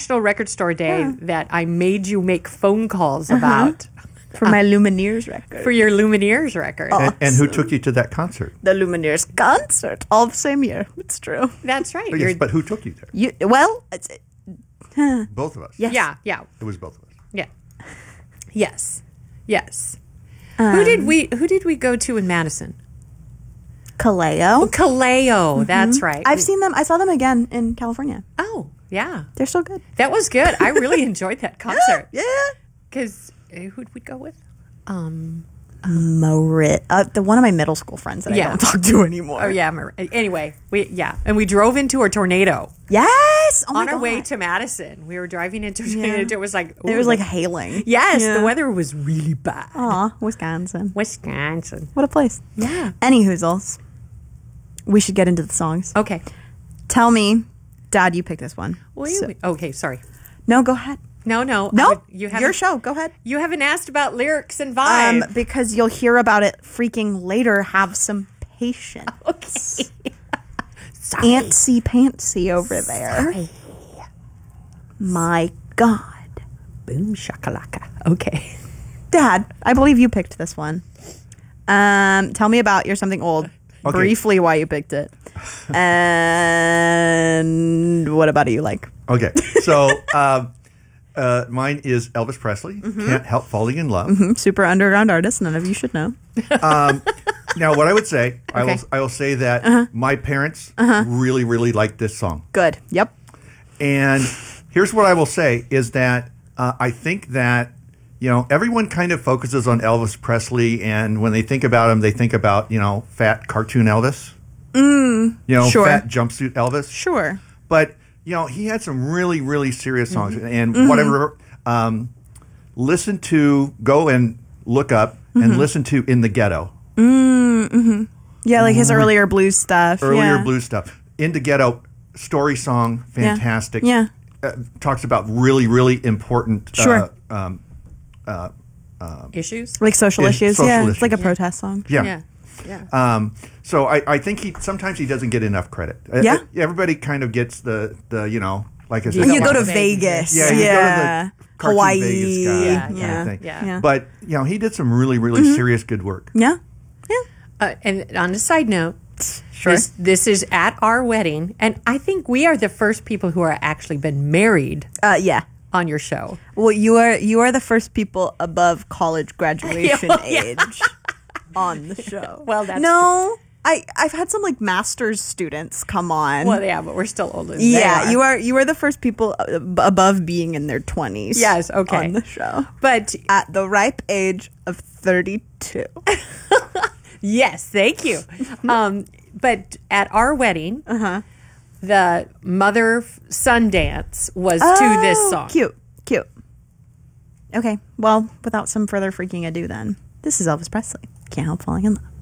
National Record Store Day that I made you make phone calls about For my Lumineers record. for your Lumineers record. And who took you to that concert? The Lumineers concert. All the same year. It's true. That's right. Oh, yes, but who took you there? Both of us. Yes. Yeah. It was both of us. Yeah. Yes. Who did we go to in Madison? Kaleo. Kaleo. That's right. I've seen them. I saw them again in California. Oh, yeah. They're so good. That was good. I really enjoyed that concert. Yeah. Because who'd we go with? Marit. The one of my middle school friends that I don't talk to anymore. Oh, yeah. Anyway, and we drove into a tornado. Yes. Oh my On our God. way to Madison. We were driving into a tornado. It was like... It was like hailing. Yes, Yeah. the weather was really bad. Aw, Wisconsin. Wisconsin. What a place. Yeah. Any hoozles. We should get into the songs. Okay. Tell me, Dad, you picked this one. Okay, sorry. No, go ahead. No. No, You your show. Go ahead. You haven't asked about lyrics and vibe. Because you'll hear about it freaking later. Have some patience. Okay. Antsy pantsy over there. Sorry. My God. Boom shakalaka. Okay. Dad, I believe you picked this one. Tell me about You're Something Old. Okay. Briefly why you picked it. And what about it you like? Okay. So mine is Elvis Presley. Can't Help Falling in Love. Super underground artist. None of you should know. Now, what I would say, Okay. I will say that my parents really, really liked this song. Good. Yep. And here's what I will say is that I think that, everyone kind of focuses on Elvis Presley, and when they think about him, they think about, fat cartoon Elvis. Sure. Fat jumpsuit Elvis. Sure. But, he had some really, really serious songs. And whatever, go and look up and listen to In the Ghetto. Yeah, like his earlier blues stuff. Blues stuff. In the Ghetto, story song, fantastic. Yeah. Talks about really, really important Sure. Issues? Like social issues. social Yeah. issues. It's like a protest song. Yeah. Yeah. So I think sometimes he doesn't get enough credit. Yeah. Everybody kind of gets the like I said. When you go to Vegas. Vegas. Yeah, you go to the cartoon Hawaii. Vegas guy Yeah, kind of yeah, thing. yeah. But he did some really, really serious good work. Yeah. And on a side note, Sure. this is at our wedding, and I think we are the first people who are actually been married Yeah. on your show. Well, you are the first people above college graduation age on the show. Well, that's no. I've had some like master's students come on. Well, yeah, but we're still older than yeah, they are. you are the first people above being in their 20s. Yes, okay. On the show. But At the ripe age of 32. yes, thank you. But at our wedding, the mother-son dance was to this song. Cute. Okay, well, without some further freaking ado then, this is Elvis Presley. Can't Help Falling in Love.